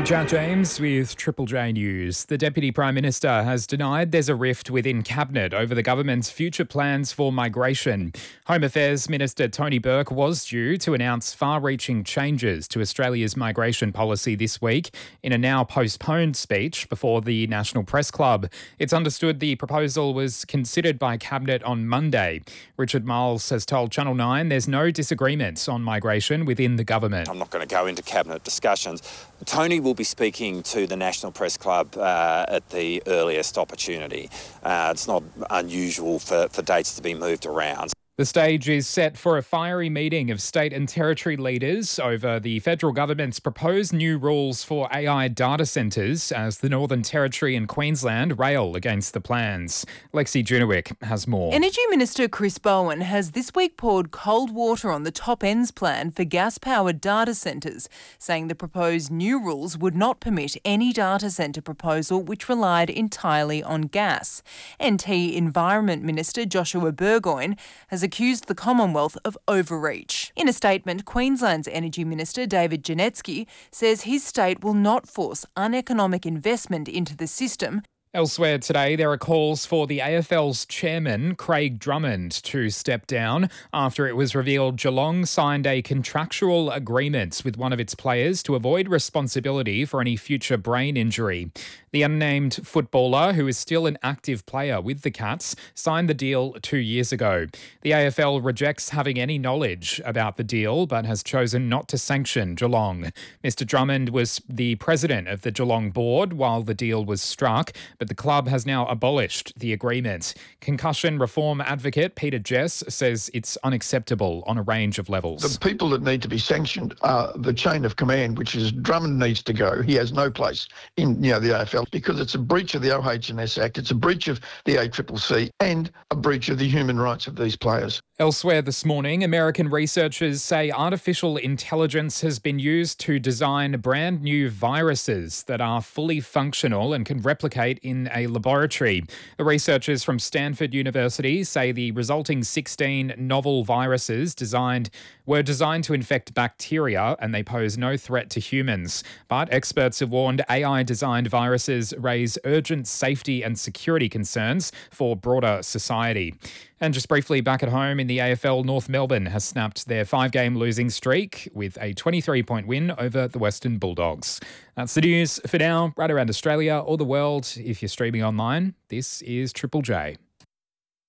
Hey, Jack James with Triple J News. The Deputy Prime Minister has denied there's a rift within Cabinet over the government's future plans for migration. Home Affairs Minister Tony Burke was due to announce far-reaching changes to Australia's migration policy this week in a now postponed speech before the National Press Club. It's understood the proposal was considered by Cabinet on Monday. Richard Marles has told Channel 9 there's no disagreement on migration within the government. I'm not going to go into Cabinet discussions. Tony will be speaking to the National Press Club at the earliest opportunity. It's not unusual for dates to be moved around. The stage is set for a fiery meeting of state and territory leaders over the federal government's proposed new rules for AI data centres as the Northern Territory and Queensland rail against the plans. Lexi Junowick has more. Energy Minister Chris Bowen has this week poured cold water on the top ends plan for gas-powered data centres, saying the proposed new rules would not permit any data centre proposal which relied entirely on gas. NT Environment Minister Joshua Burgoyne has accused the Commonwealth of overreach. In a statement, Queensland's Energy Minister David Janetsky says his state will not force uneconomic investment into the system. Elsewhere today, there are calls for the AFL's chairman, Craig Drummond, to step down after it was revealed Geelong signed a contractual agreement with one of its players to avoid responsibility for any future brain injury. The unnamed footballer, who is still an active player with the Cats, signed the deal 2 years ago. The AFL rejects having any knowledge about the deal but has chosen not to sanction Geelong. Mr Drummond was the president of the Geelong board while the deal was struck, but the club has now abolished the agreement. Concussion reform advocate Peter Jess says it's unacceptable on a range of levels. The people that need to be sanctioned are the chain of command, which is Drummond needs to go. He has no place in the AFL because it's a breach of the OH&S Act, it's a breach of the ACCC and a breach of the human rights of these players. Elsewhere this morning, American researchers say artificial intelligence has been used to design brand new viruses that are fully functional and can replicate in a laboratory. The researchers from Stanford University say the resulting 16 novel viruses were designed to infect bacteria and they pose no threat to humans. But experts have warned AI-designed viruses raise urgent safety and security concerns for broader society. And just briefly back at home in the AFL, North Melbourne has snapped their 5-game losing streak with a 23-point win over the Western Bulldogs. That's the news for now, right around Australia or the world. If you're streaming online, this is Triple J.